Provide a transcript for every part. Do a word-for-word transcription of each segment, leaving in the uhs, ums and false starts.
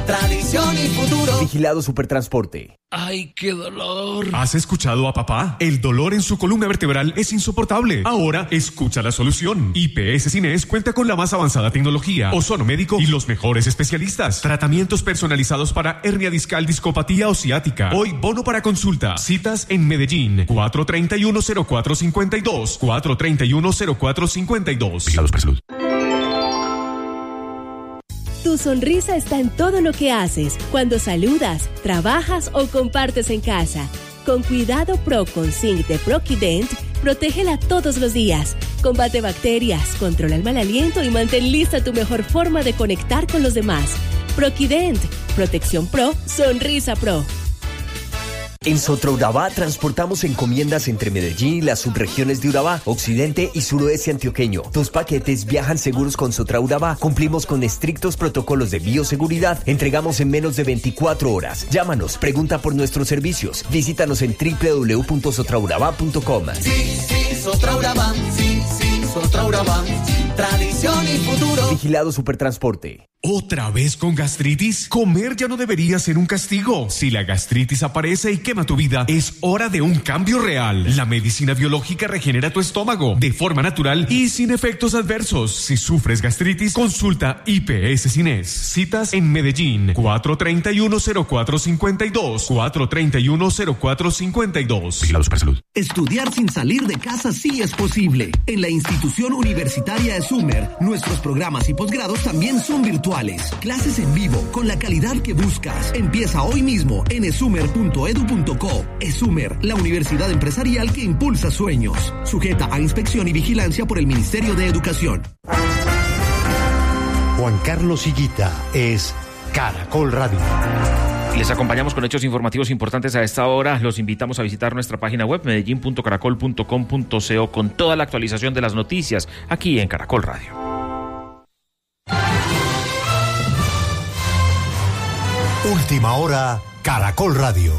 tradición y futuro. Vigilado Supertransporte. ¡Ay, qué dolor! ¿Has escuchado a papá? El dolor en su columna vertebral es insoportable. Ahora, escucha la solución. I P S Cines cuenta con la más avanzada tecnología, ozono médico y los mejores especialistas. Tratamientos personalizados para hernia discal, discopatía o ciática. Hoy, bono para consulta. Citas en Medellín. cuatro tres uno, cero cuatro cinco dos. cuatro tres uno, cero cuatro cinco dos. Vigilados por salud. Tu sonrisa está en todo lo que haces, cuando saludas, trabajas o compartes en casa. Con Cuidado Pro con Zinc de Proquident, protégela todos los días. Combate bacterias, controla el mal aliento y mantén lista tu mejor forma de conectar con los demás. Proquident, protección pro, sonrisa pro. En Sotraurabá transportamos encomiendas entre Medellín y las subregiones de Urabá, occidente y suroeste antioqueño. Tus paquetes viajan seguros con Sotraurabá. Cumplimos con estrictos protocolos de bioseguridad. Entregamos en menos de veinticuatro horas. Llámanos, pregunta por nuestros servicios. Visítanos en doble u doble u doble u punto sotraurabá punto com. Sí, sí, Sotraurabá. Sí, sí, Sotraurabá. Tradición y futuro. Vigilado Supertransporte. ¿Otra vez con gastritis? Comer ya no debería ser un castigo. Si la gastritis aparece y quema tu vida, es hora de un cambio real. La medicina biológica regenera tu estómago de forma natural y sin efectos adversos. Si sufres gastritis, consulta I P S Cines. Citas en Medellín. cuatro tres uno, cero cuatro cinco dos. cuatro tres uno, cero cuatro cinco dos. Vigilados por salud. Estudiar sin salir de casa sí es posible. En la institución universitaria ESUMER, nuestros programas y posgrados también son virtuales. Clases en vivo con la calidad que buscas. Empieza hoy mismo en esumer punto edu punto co. ESUMER, la universidad empresarial que impulsa sueños. Sujeta a inspección y vigilancia por el Ministerio de Educación. Juan Carlos Higuita es Caracol Radio. Les acompañamos con hechos informativos importantes a esta hora. Los invitamos a visitar nuestra página web medellín punto caracol punto com punto co con toda la actualización de las noticias aquí en Caracol Radio. Última hora, Caracol Radio.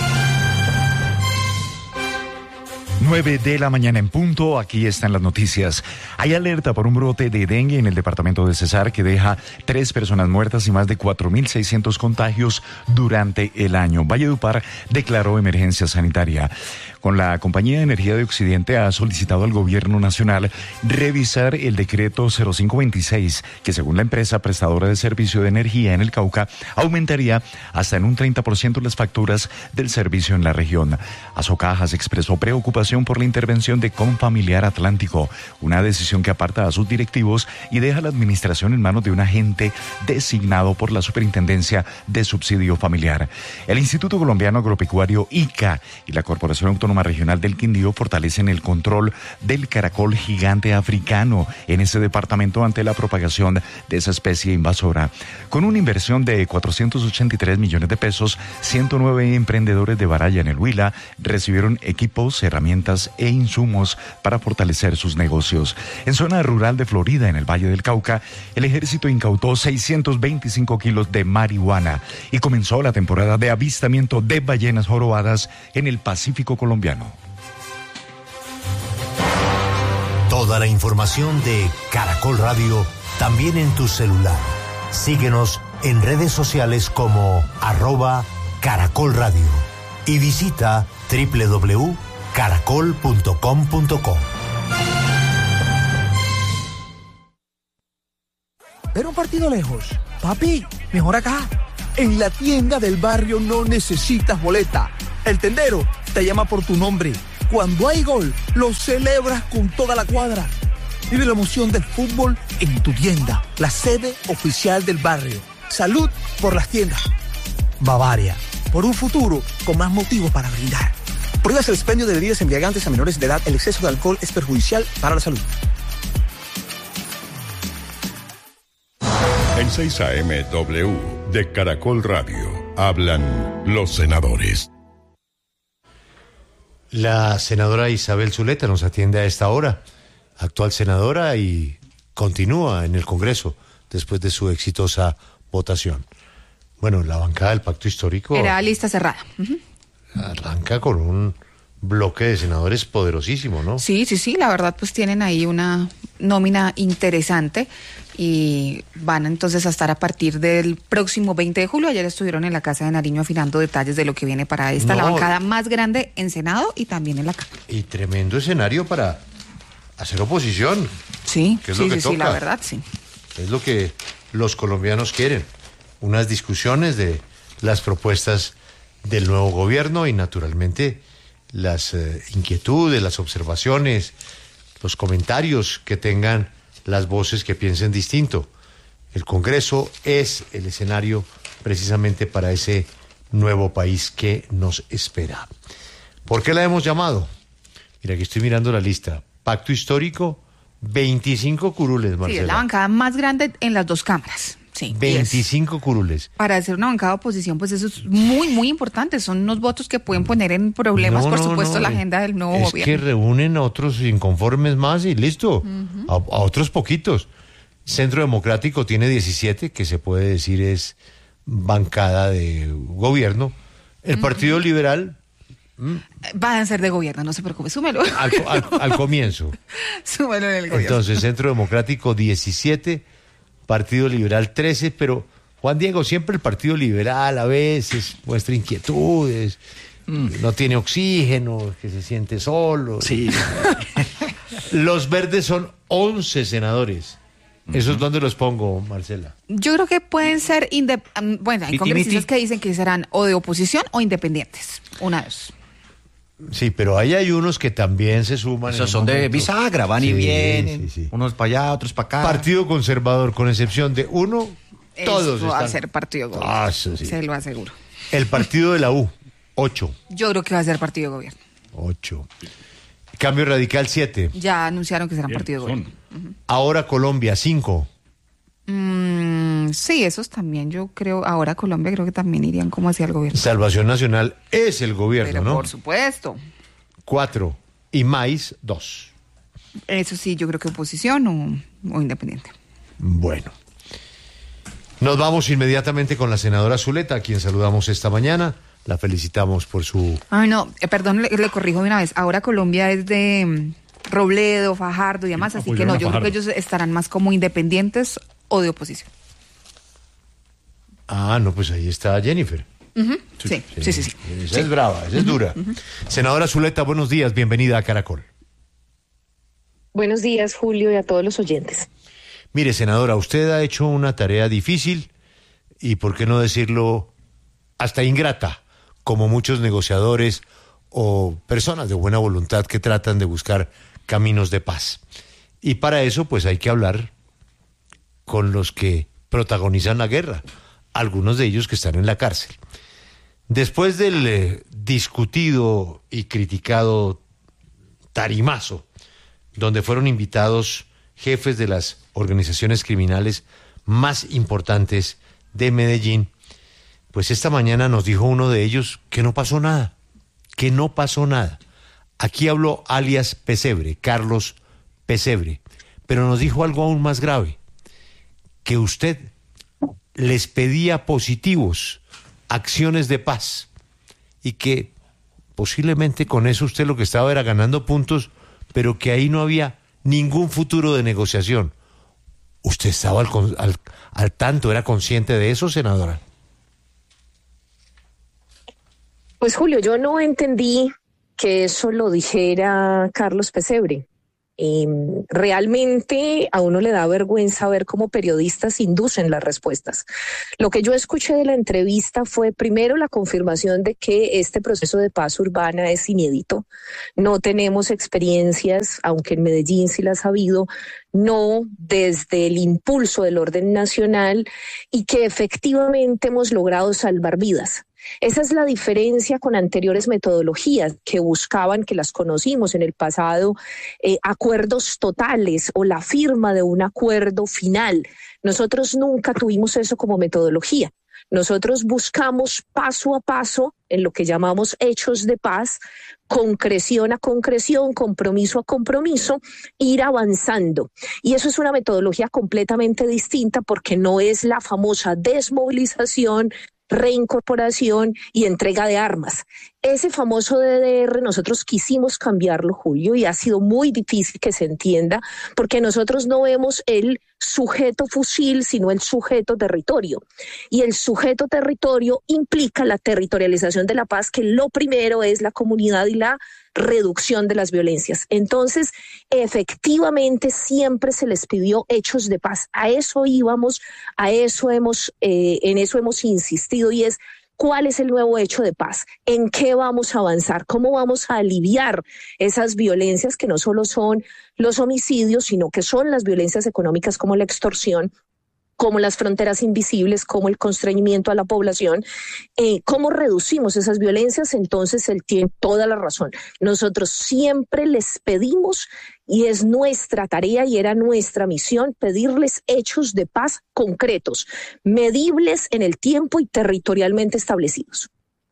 nueve de la mañana en punto, aquí están las noticias. Hay alerta por un brote de dengue en el departamento de Cesar que deja tres personas muertas y más de cuatro mil seiscientos contagios durante el año. Valledupar declaró emergencia sanitaria. Con la Compañía de Energía de Occidente ha solicitado al gobierno nacional revisar el decreto cero cinco veintiséis, que según la empresa prestadora de servicio de energía en el Cauca, aumentaría hasta en un treinta por ciento las facturas del servicio en la región. Azocajas expresó preocupación por la intervención de Confamiliar Atlántico, una decisión que aparta a sus directivos y deja la administración en manos de un agente designado por la Superintendencia de Subsidio Familiar. El Instituto Colombiano Agropecuario I C A y la Corporación Autónoma Regional del Quindío fortalecen el control del caracol gigante africano en ese departamento ante la propagación de esa especie invasora. Con una inversión de cuatrocientos ochenta y tres millones de pesos, ciento nueve emprendedores de Baraya en el Huila recibieron equipos, herramientas e insumos para fortalecer sus negocios. En zona rural de Florida, en el Valle del Cauca, el ejército incautó seiscientos veinticinco kilos de marihuana y comenzó la temporada de avistamiento de ballenas jorobadas en el Pacífico colombiano. Toda la información de Caracol Radio también en tu celular. Síguenos en redes sociales como arroba Caracol Radio y visita doble u doble u doble u punto caracol punto com punto co. Ver un partido lejos. Papi, mejor acá. En la tienda del barrio no necesitas boleta. El tendero te llama por tu nombre. Cuando hay gol, lo celebras con toda la cuadra. Vive la emoción del fútbol en tu tienda, la sede oficial del barrio. Salud por las tiendas. Bavaria, por un futuro con más motivos para brindar. Prohíbas el expendio de bebidas embriagantes a menores de edad. El exceso de alcohol es perjudicial para la salud. En seis A M W de Caracol Radio hablan los senadores. La senadora Isabel Zuleta nos atiende a esta hora, actual senadora y continúa en el Congreso después de su exitosa votación. Bueno, la bancada del Pacto Histórico... Era lista cerrada. Uh-huh. Arranca con un bloque de senadores poderosísimo, ¿no? Sí, sí, sí, la verdad pues tienen ahí una nómina interesante y van entonces a estar a partir del próximo veinte de julio. Ayer estuvieron en la Casa de Nariño afinando detalles de lo que viene para esta, no, la bancada más grande en Senado y también en la Cámara. Y tremendo escenario para hacer oposición. Sí, que es sí, lo que sí, toca. sí, la verdad, sí. Es lo que los colombianos quieren, unas discusiones de las propuestas del nuevo gobierno y naturalmente las eh, inquietudes, las observaciones, los comentarios que tengan las voces que piensen distinto. El Congreso es el escenario precisamente para ese nuevo país que nos espera. ¿Por qué la hemos llamado? Mira, aquí estoy mirando la lista. Pacto histórico, veinticinco curules, Marcela. Sí, es la bancada más grande en las dos cámaras. Sí, veinticinco curules. Para hacer una bancada de oposición, pues eso es muy, muy importante. Son unos votos que pueden poner en problemas, No, por no, supuesto, no, la eh, agenda del nuevo es gobierno. que reúnen a otros inconformes más y listo. Uh-huh. a, a otros poquitos. Centro Democrático tiene diecisiete, que se puede decir es bancada de gobierno. El uh-huh. Partido Liberal... Mm, van a ser de gobierno, no se preocupe, súmelo. Al, al, al comienzo. Súmelo en el gobierno. Entonces, Centro Democrático diecisiete, Partido Liberal trece, pero Juan Diego, siempre el Partido Liberal a veces muestra inquietudes, mm. no tiene oxígeno, que se siente solo. Sí. Los verdes son once senadores. ¿Esos uh-huh. dónde los pongo, Marcela? Yo creo que pueden ser, indep- bueno, hay congresistas que dicen que serán o de oposición o independientes, una de dos. Sí, pero ahí hay unos que también se suman. Esos son momento. de bisagra, van sí, y vienen, sí, sí. unos para allá, otros para acá. Partido Conservador, con excepción de uno, Eso todos va están... a ser Partido Gobierno, ah, sí. se lo aseguro. El Partido de la U, ocho. Yo creo que va a ser Partido Gobierno. Ocho. Cambio Radical, siete. Ya anunciaron que serán Bien, Partido Gobierno. Uh-huh. Ahora Colombia, cinco. Mm, sí, esos también, yo creo, ahora Colombia creo que también irían como hacia el gobierno. Salvación Nacional es el gobierno, Pero ¿no? por supuesto. Cuatro. Y Maíz, dos. Eso sí, yo creo que oposición o, o independiente. Bueno. Nos vamos inmediatamente con la senadora Zuleta, a quien saludamos esta mañana. La felicitamos por su... Ay, no, eh, perdón, le, le corrijo de una vez. Ahora Colombia es de um, Robledo, Fajardo y demás, así que no, yo creo que ellos estarán más como independientes o de oposición. Ah, no, pues ahí está Jennifer. Uh-huh. Sí, sí, sí, sí, sí. Esa sí. es brava, esa uh-huh. es dura. Uh-huh. Senadora Zuleta, buenos días, bienvenida a Caracol. Buenos días, Julio, y a todos los oyentes. Mire, senadora, usted ha hecho una tarea difícil y, por qué no decirlo, hasta ingrata, como muchos negociadores o personas de buena voluntad que tratan de buscar caminos de paz. Y para eso, pues hay que hablar con los que protagonizan la guerra, algunos de ellos que están en la cárcel. Después del eh, discutido y criticado tarimazo, donde fueron invitados jefes de las organizaciones criminales más importantes de Medellín, pues esta mañana nos dijo uno de ellos que no pasó nada, que no pasó nada. Aquí habló alias Pesebre, Carlos Pesebre, pero nos dijo algo aún más grave, que usted les pedía positivos, acciones de paz, y que posiblemente con eso usted lo que estaba era ganando puntos, pero que ahí no había ningún futuro de negociación. ¿Usted estaba al, al, al tanto, era consciente de eso, senadora? Pues Julio, yo no entendí que eso lo dijera Carlos Pesebre. Eh, realmente a uno le da vergüenza ver cómo periodistas inducen las respuestas. Lo que yo escuché de la entrevista fue primero la confirmación de que este proceso de paz urbana es inédito. No tenemos experiencias, aunque en Medellín sí las ha habido, no desde el impulso del orden nacional, y que efectivamente hemos logrado salvar vidas. Esa es la diferencia con anteriores metodologías que buscaban, que las conocimos en el pasado, eh, acuerdos totales o la firma de un acuerdo final. Nosotros nunca tuvimos eso como metodología. Nosotros buscamos paso a paso, en lo que llamamos hechos de paz, concreción a concreción, compromiso a compromiso, ir avanzando. Y eso es una metodología completamente distinta, porque no es la famosa desmovilización, reincorporación y entrega de armas. Ese famoso D D R nosotros quisimos cambiarlo, Julio, y ha sido muy difícil que se entienda, porque nosotros no vemos el sujeto fusil, sino el sujeto territorio. Y el sujeto territorio implica la territorialización de la paz, que lo primero es la comunidad y la reducción de las violencias. Entonces, efectivamente, siempre se les pidió hechos de paz. A eso íbamos, a eso hemos, eh, en eso hemos insistido, y es: ¿cuál es el nuevo hecho de paz? ¿En qué vamos a avanzar? ¿Cómo vamos a aliviar esas violencias que no solo son los homicidios, sino que son las violencias económicas como la extorsión, como las fronteras invisibles, como el constreñimiento a la población? Eh, ¿Cómo reducimos esas violencias? Entonces él tiene toda la razón. Nosotros siempre les pedimos, y es nuestra tarea y era nuestra misión, pedirles hechos de paz concretos, medibles en el tiempo y territorialmente establecidos.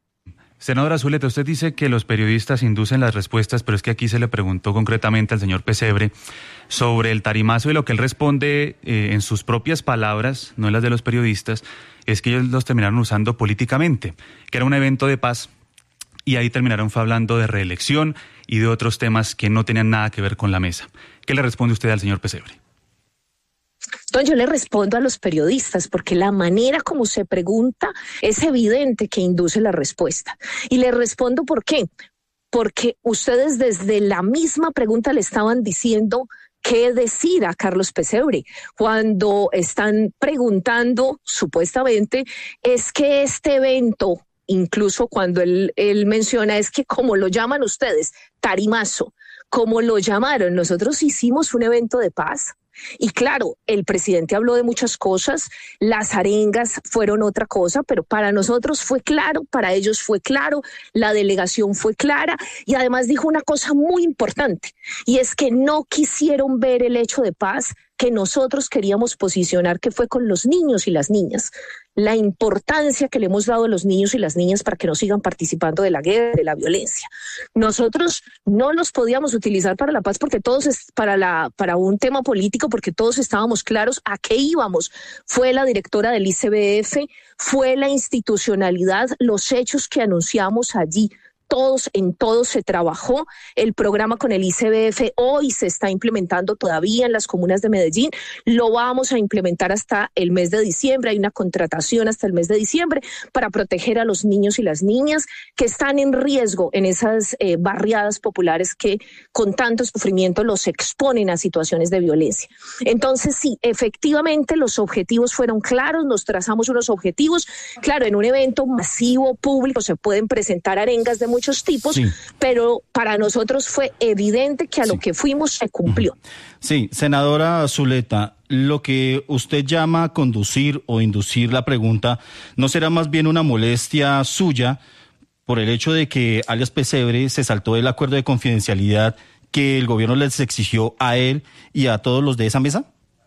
Senadora Zuleta, usted dice que los periodistas inducen las respuestas, pero es que aquí se le preguntó concretamente al señor Pesebre sobre el tarimazo, y lo que él responde eh, en sus propias palabras, no en las de los periodistas, es que ellos los terminaron usando políticamente, que era un evento de paz, y ahí terminaron fue hablando de reelección y de otros temas que no tenían nada que ver con la mesa. ¿Qué le responde usted al señor Pesebre? Entonces yo le respondo a los periodistas, porque la manera como se pregunta es evidente que induce la respuesta. Y le respondo ¿por qué? Porque ustedes desde la misma pregunta le estaban diciendo qué decir a Carlos Pesebre, cuando están preguntando, supuestamente, es que este evento, incluso cuando él, él menciona, es que como lo llaman ustedes, tarimazo, como lo llamaron, nosotros hicimos un evento de paz. Y claro, el presidente habló de muchas cosas, las arengas fueron otra cosa, pero para nosotros fue claro, para ellos fue claro, la delegación fue clara, y además dijo una cosa muy importante, y es que no quisieron ver el hecho de paz que nosotros queríamos posicionar, que fue con los niños y las niñas. La importancia que le hemos dado a los niños y las niñas para que no sigan participando de la guerra, de la violencia. Nosotros no los podíamos utilizar para la paz, porque todos es para la para un tema político, porque todos estábamos claros a qué íbamos. Fue la directora del I C B F, fue la institucionalidad, los hechos que anunciamos allí. Todos, en todos se trabajó. El programa con el I C B F hoy se está implementando todavía en las comunas de Medellín. Lo vamos a implementar hasta el mes de diciembre. Hay una contratación hasta el mes de diciembre para proteger a los niños y las niñas que están en riesgo en esas eh, barriadas populares que con tanto sufrimiento los exponen a situaciones de violencia. Entonces sí, efectivamente los objetivos fueron claros, nos trazamos unos objetivos. Claro, en un evento masivo, público, se pueden presentar arengas de muchos tipos, sí, pero para nosotros fue evidente que a sí. lo que fuimos se cumplió. Sí, senadora Zuleta, lo que usted llama conducir o inducir la pregunta, ¿no será más bien una molestia suya por el hecho de que alias Pesebre se saltó el acuerdo de confidencialidad que el gobierno les exigió a él y a todos los de esa mesa?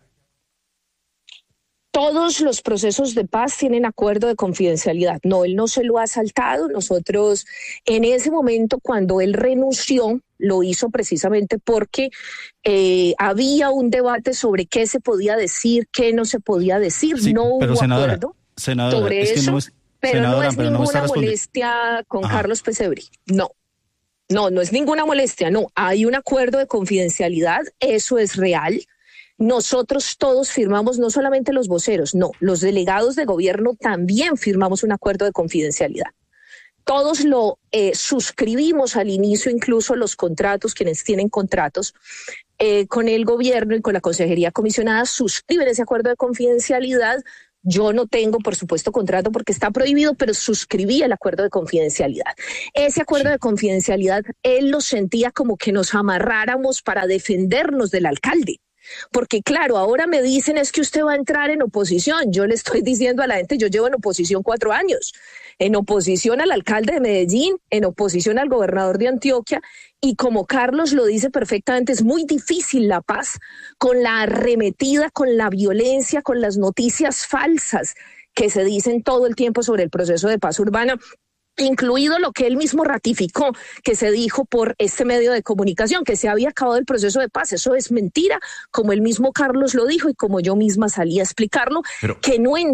Todos los procesos de paz tienen acuerdo de confidencialidad. No, él no se lo ha saltado. Nosotros, en ese momento, cuando él renunció, lo hizo precisamente porque eh, había un debate sobre qué se podía decir, qué no se podía decir. Sí, no hubo senadora, acuerdo senadora, sobre es que eso, no es, pero senadora, no es pero ninguna no molestia con Ajá. Carlos Pesebre. No. No, no es ninguna molestia. No, hay un acuerdo de confidencialidad. Eso es real. Nosotros todos firmamos, no solamente los voceros, no, los delegados de gobierno también firmamos un acuerdo de confidencialidad. Todos lo eh, suscribimos al inicio, incluso los contratos, quienes tienen contratos eh, con el gobierno y con la consejería comisionada suscriben ese acuerdo de confidencialidad. Yo no tengo, por supuesto, contrato porque está prohibido, pero suscribí el acuerdo de confidencialidad. Ese acuerdo sí. de confidencialidad, él lo sentía como que nos amarráramos para defendernos del alcalde. Porque claro, ahora me dicen es que usted va a entrar en oposición. Yo le estoy diciendo a la gente, yo llevo en oposición cuatro años, en oposición al alcalde de Medellín, en oposición al gobernador de Antioquia, y como Carlos lo dice perfectamente, es muy difícil la paz con la arremetida, con la violencia, con las noticias falsas que se dicen todo el tiempo sobre el proceso de paz urbana, incluido lo que él mismo ratificó, que se dijo por este medio de comunicación, que se había acabado el proceso de paz. Eso es mentira, como el mismo Carlos lo dijo y como yo misma salí a explicarlo, Pero... que no